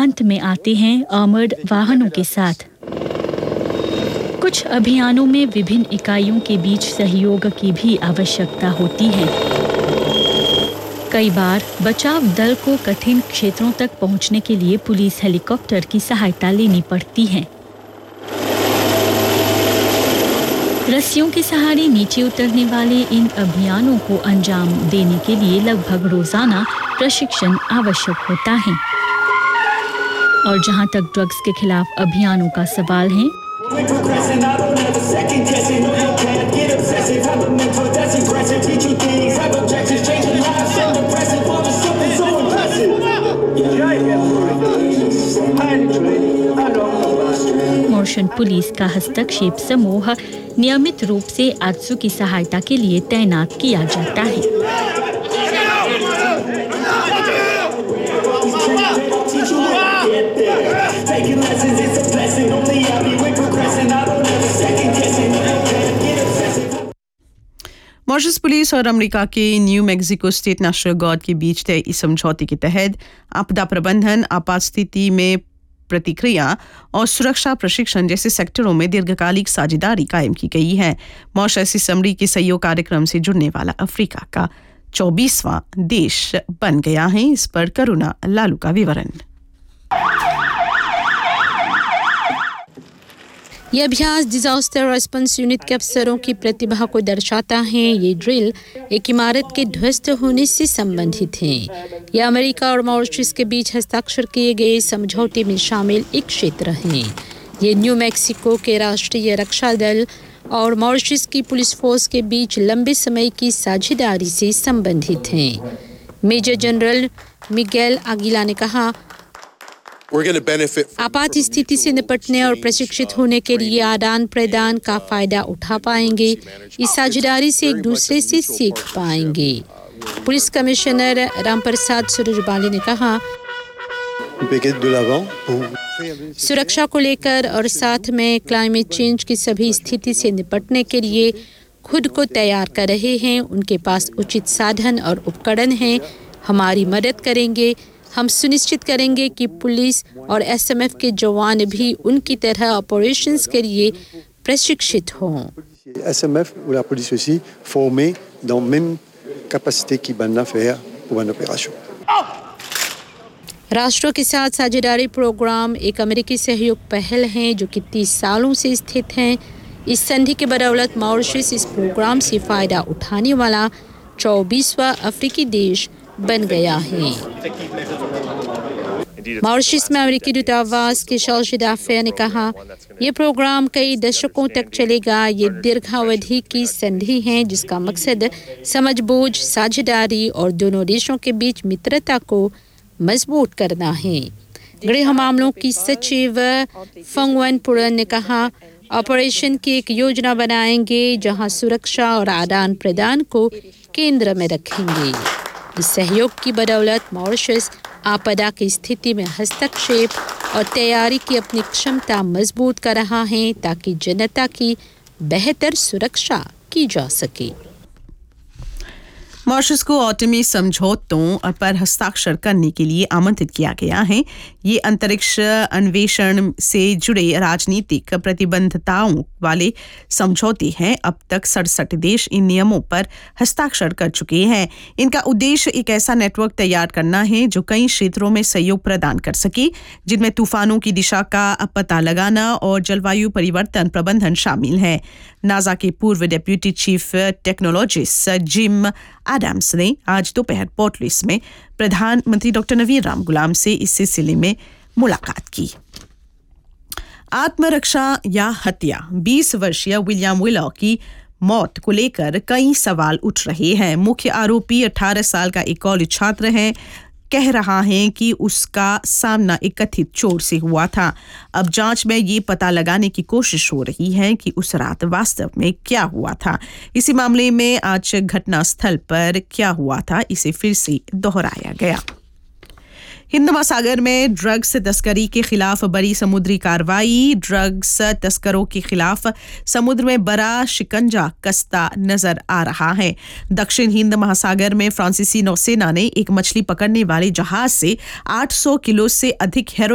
अंत में आते हैं आर्मर्ड वाहनों के साथ। कुछ अभियानों में विभिन्न इकाइयों के बीच सहयोग की भी आवश्यकता होती है। कई बार बचाव दल को कठिन क्षेत्रों तक पहुंचने के लिए पुलिस हेलीकॉप्टर की सहायता लेनी पड़ती है। रस्सियों के सहारे नीचे उतरने वाले इन अभियानों को अंजाम देने के लिए लगभग रोजाना प्रशिक्षण आवश्यक होता है। और जहां तक ड्रग्स के खिलाफ अभियानों का सवाल है, मॉरिशन पुलिस का हस्तक्षेप समूह नियमित रूप से आत्सू की सहायता के लिए तैनात किया जाता है। मॉरिशस पुलिस और अमेरिका के new Mexico state national guard के बीच तय इस समझौते के तहत आपदा प्रबंधन, आपात स्थिति में प्रतिक्रिया और सुरक्षा प्रशिक्षण जैसे सेक्टरों में दीर्घकालिक साझेदारी कायम की गई है। मॉरिशस इस अमेरिकी के सहयोग कार्यक्रम से जुड़ने वाला अफ्रीका का 24वां देश बन गया है। इस पर करुणा लालू का विवरण। ये अभ्यास डिजास्टर रिस्पांस यूनिट के अफसरों की प्रतिभा को दर्शाता है। ये ड्रिल एक इमारत के ध्वस्त होने से संबंधित है। यह अमेरिका और मॉरिशस के बीच हस्ताक्षर किए गए समझौते में शामिल एक क्षेत्र है। ये न्यू मैक्सिको के राष्ट्रीय रक्षा दल और मॉरिशस की पुलिस फोर्स के बीच लंबे समय की साझेदारी से संबंधित है। मेजर जनरल मिगेल आगिला ने कहा, आपात स्थिति से निपटने और प्रशिक्षित होने के लिए आदान प्रदान का फायदा उठा पाएंगे। इस साझेदारी से एक दूसरे से सीख पाएंगे। पुलिस कमिश्नर रामप्रसाद सुरजबाली ने कहा, सुरक्षा को लेकर और साथ में क्लाइमेट चेंज की सभी स्थिति से निपटने के लिए खुद को तैयार कर रहे हैं। उनके पास उचित साधन और उपकरण हैं, हमारी मदद करेंगे। हम सुनिश्चित करेंगे कि पुलिस और एसएमएफ के जवान भी उनकी तरह ऑपरेशंस के लिए प्रशिक्षित हों। एसएमएफ और police aussi formés dans même capacité qui बनना faire pour une opération। राष्ट्रों के साथ साझेदारी प्रोग्राम एक अमेरिकी सहयोग पहल है जो कि 30 सालों से स्थित है। इस संधि के बदौलत मॉरिशस इस प्रोग्राम से फायदा उठाने वाला 24वां अफ्रीकी देश बन गया है। मॉरिशस में अमेरिकी दूतावास के शार्ज दाफिया ने कहा, यह प्रोग्राम कई दशकों तक चलेगा। ये दीर्घावधि की संधि है जिसका मकसद समझबूझ, साझेदारी और दोनों देशों के बीच मित्रता को मजबूत करना है। गृह मामलों की सचिव फंगवन पुरन ने कहा, ऑपरेशन की एक योजना बनाएंगे जहां सुरक्षा और आदान प्रदान को केंद्र में रखेंगे। इस सहयोग की बदौलत मॉरिशस आपदा की स्थिति में हस्तक्षेप और तैयारी की अपनी क्षमता मजबूत कर रहा है ताकि जनता की बेहतर सुरक्षा की जा सके। मॉरिशस को ऑटमी समझौतों पर हस्ताक्षर करने के लिए आमंत्रित किया गया है। ये अंतरिक्ष अन्वेषण से जुड़े राजनीतिक प्रतिबद्धताओं वाले समझौते हैं। अब तक 67 देश इन नियमों पर हस्ताक्षर कर चुके हैं। इनका उद्देश्य एक ऐसा नेटवर्क तैयार करना है जो कई क्षेत्रों में सहयोग प्रदान कर सके, जिनमें तूफानों की दिशा का पता लगाना और जलवायु परिवर्तन प्रबंधन शामिल है। नासा के पूर्व deputy chief technologist gym Adams ने आज दोपहर पोर्ट लुइस में प्रधानमंत्री डॉक्टर नवीन राम गुलाम से इस सिलसिले में मुलाकात की। आत्मरक्षा या हत्या 20 वर्षीय विलियम विलो की मौत को लेकर कई सवाल उठ रहे हैं। मुख्य आरोपी 18 साल का एक कॉलेज छात्र है। कह रहा है कि उसका सामना एक कथित चोर से हुआ था। अब जांच में ये पता लगाने की कोशिश हो रही है कि उस रात वास्तव में क्या हुआ था। इसी मामले में आज घटना स्थल पर क्या हुआ था, इसे फिर से दोहराया गया। हिंद महासागर में ड्रग्स तस्करी के खिलाफ बड़ी समुद्री कार्रवाई। ड्रग्स तस्करों के खिलाफ समुद्र में बड़ा शिकंजा कसता नजर आ रहा है। दक्षिण हिंद महासागर में फ्रांसीसी नौसेना ने एक मछली पकड़ने वाले जहाज से 800 किलो से अधिक हेरोइन